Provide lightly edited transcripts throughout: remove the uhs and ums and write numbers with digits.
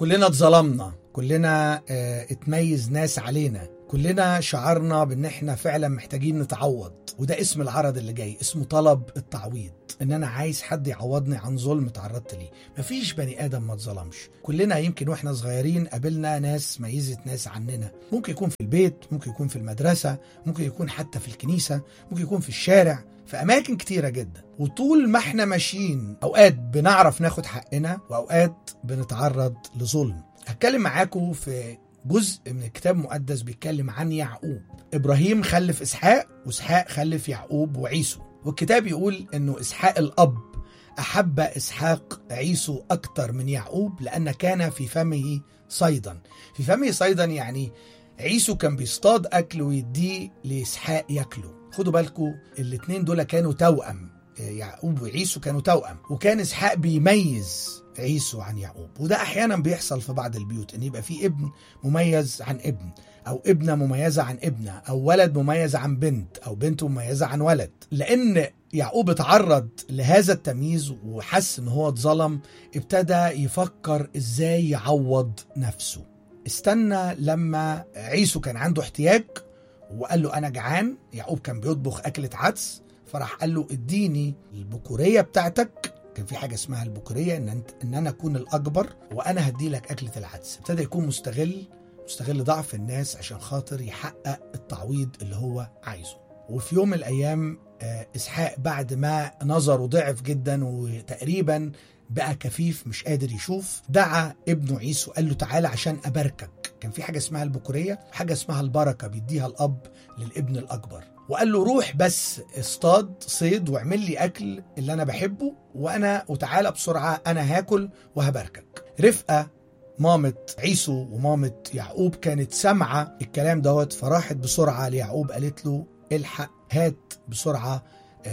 كلنا اتظلمنا، كلنا اتميز ناس علينا، كلنا شعرنا بان احنا فعلا محتاجين نتعوض. وده اسم العرض اللي جاي، اسمه طلب التعويض، ان انا عايز حد يعوضني عن ظلم تعرضت ليه. مفيش بني ادم ما اتظلمش. كلنا يمكن واحنا صغيرين قابلنا ناس ميزت ناس عننا، ممكن يكون في البيت، ممكن يكون في المدرسة، ممكن يكون حتى في الكنيسة، ممكن يكون في الشارع، في أماكن كتيرة جدا. وطول ما احنا ماشيين أوقات بنعرف ناخد حقنا وأوقات بنتعرض لظلم. هتكلم معاكم في جزء من الكتاب المقدس بيتكلم عن يعقوب. إبراهيم خلف إسحاق، وإسحاق خلف يعقوب وعيسو. والكتاب يقول إنه إسحاق الأب أحب إسحاق عيسو أكتر من يعقوب لأن كان في فمه صيدا. في فمه صيدا يعني عيسو كان بيصطاد أكل ويديه لإسحاق يأكله. خدوا بالكم الاتنين دول كانوا توأم، يعقوب وعيسو كانوا توأم، وكان إسحاق بيميز عيسو عن يعقوب. وده أحيانا بيحصل في بعض البيوت، إن يبقى في ابن مميز عن ابن، أو ابنة مميزة عن ابنة، أو ولد مميز عن بنت، أو بنت مميزة عن ولد. لأن يعقوب اتعرض لهذا التمييز وحس إن هو اتظلم، ابتدى يفكر إزاي يعوض نفسه. استنى لما عيسو كان عنده احتياج وقال له أنا جعان. يعقوب كان بيطبخ أكلة عدس، فراح قال له اديني البكورية بتاعتك. كان في حاجة اسمها البكورية، إن أنا أكون الأكبر وأنا هدي لك أكلة العدس. ابتدى يكون مستغل ضعف الناس عشان خاطر يحقق التعويض اللي هو عايزه. وفي يوم من الأيام إسحاق بعد ما نظره ضعف جدا وتقريبا بقى كفيف مش قادر يشوف، دعا ابنه عيسو قال له تعالى عشان أباركك. كان في حاجة اسمها البكورية، حاجة اسمها البركة بيديها الأب للابن الأكبر. وقال له روح بس اصطاد صيد واعمل لي أكل اللي أنا بحبه وتعالى بسرعة أنا هاكل وهباركك. رفقة مامة عيسو ومامة يعقوب كانت سامعة الكلام دوت، فراحت بسرعة ليعقوب قالت له الحق هات بسرعة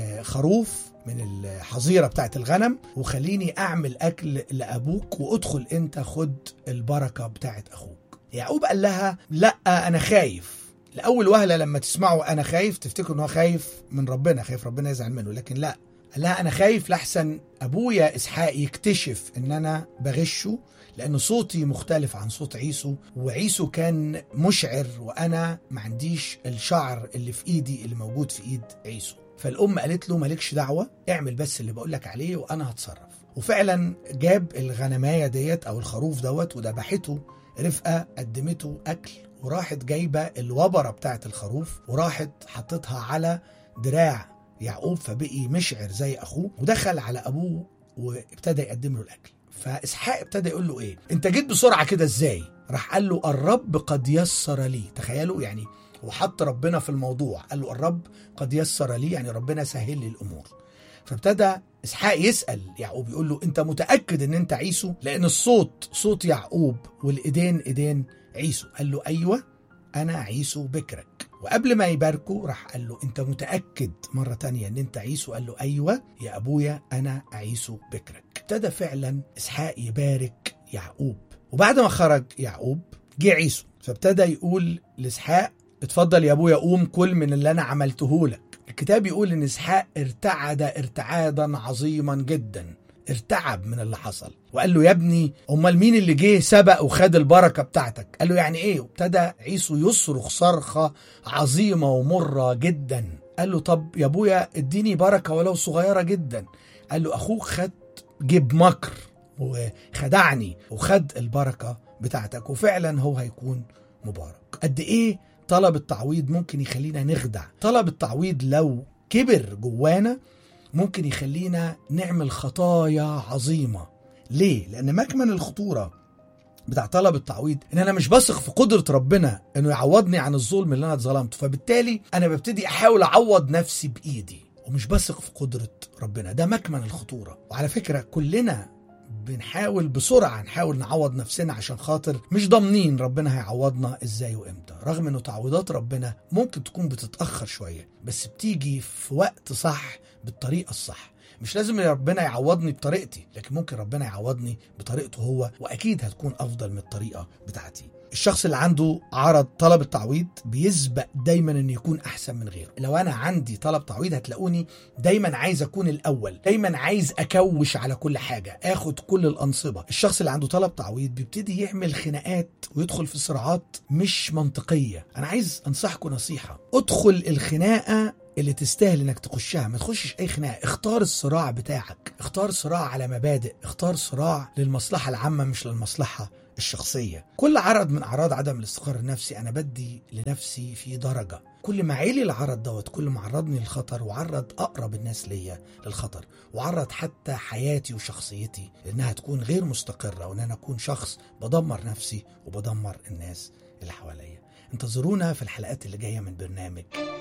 خروف من الحظيرة بتاعت الغنم وخليني أعمل أكل لأبوك وأدخل أنت خد البركة بتاعت أخوك. يعقوب قال لها لا أنا خايف. لأول وهلة لما تسمعوا أنا خايف تفتكروا أنه خايف من ربنا، خايف ربنا يزعل منه، لكن لا، قال لها أنا خايف لحسن أبويا إسحاق يكتشف أن أنا بغشه، لأن صوتي مختلف عن صوت عيسو، وعيسو كان مشعر وأنا ما عنديش الشعر اللي في إيدي اللي موجود في إيد عيسو. فالأم قالت له مالكش دعوة، اعمل بس اللي بقولك عليه وأنا هتصرف. وفعلا جاب الغنماية ديت أو الخروف دوت وذبحته. رفقة قدمته أكل وراحت جايبة الوبرة بتاعت الخروف وراحت حطتها على دراع يعقوب، فبقي مشعر زي أخوه، ودخل على أبوه وابتدى يقدم له الأكل. فإسحاق ابتدى يقول له إيه أنت جيت بسرعة كده إزاي؟ راح قال له الرب قد يسر لي. تخيلوا يعني وحط ربنا في الموضوع، قال له الرب قد يسر لي، يعني ربنا سهل لي الأمور. فابتدى إسحاق يسأل يعقوب يقول له أنت متأكد أن أنت عيسو؟ لأن الصوت صوت يعقوب والإيدين إيدين عيسو. قال له أيوة أنا عيسو بكرك. وقبل ما يباركه راح قال له أنت متأكد مرة تانية أن أنت عيسو؟ قال له أيوة يا أبويا أنا عيسو بكرك. ابتدى فعلا إسحاق يبارك يعقوب. وبعد ما خرج يعقوب جه عيسو، فابتدى يقول لإسحاق اتفضل يا أبويا قوم كل من اللي أنا عملته لك. الكتاب يقول إن إسحاق ارتعد ارتعادا عظيما جدا، ارتعب من اللي حصل وقال له يا ابني امال مين اللي جه سبق وخد البركة بتاعتك؟ قال له يعني ايه؟ وابتدى عيسو يصرخ صرخة عظيمة ومرة جدا. قال له طب يا ابويا اديني بركة ولو صغيرة جدا. قال له اخوك خد جيب مكر وخدعني وخد البركة بتاعتك، وفعلا هو هيكون مبارك. قد ايه طلب التعويض ممكن يخلينا نخدع. طلب التعويض لو كبر جوانا ممكن يخلينا نعمل خطايا عظيمة. ليه؟ لأن مكمن الخطورة بتاع طلب التعويض إن أنا مش بثق في قدرة ربنا إنه يعوضني عن الظلم اللي أنا اتظلمته، فبالتالي أنا ببتدي أحاول أعوض نفسي بإيدي ومش بثق في قدرة ربنا. ده مكمن الخطورة. وعلى فكرة كلنا بنحاول بسرعة نعوض نفسنا عشان خاطر مش ضامنين ربنا هيعوضنا ازاي وامتى، رغم انه تعويضات ربنا ممكن تكون بتتأخر شوية بس بتيجي في وقت صح بالطريقة الصح. مش لازم ربنا يعوضني بطريقتي، لكن ممكن ربنا يعوضني بطريقته هو، واكيد هتكون افضل من الطريقة بتاعتي. الشخص اللي عنده عرض طلب التعويض بيسبق دايما ان يكون احسن من غيره. لو انا عندي طلب تعويض هتلاقوني دايما عايز اكون الاول، دايما عايز اكوش على كل حاجة، اخد كل الانصبة. الشخص اللي عنده طلب تعويض بيبتدي يعمل خناقات ويدخل في صراعات مش منطقية. انا عايز انصحكم نصيحة: ادخل الخناقة اللي تستاهل انك تخشها، ما تخشش اي خناقه. اختار الصراع بتاعك، اختار صراع على مبادئ، اختار صراع للمصلحه العامه مش للمصلحه الشخصيه. كل عرض من اعراض عدم الاستقرار النفسي انا بدي لنفسي في درجه. كل ما عيلي العرض دوت، كل ما عرضني للخطر وعرض اقرب الناس ليا للخطر، وعرض حتى حياتي وشخصيتي لانها تكون غير مستقره، وان انا اكون شخص بدمر نفسي وبدمر الناس اللي حواليا. انتظرونا في الحلقات اللي جايه من برنامج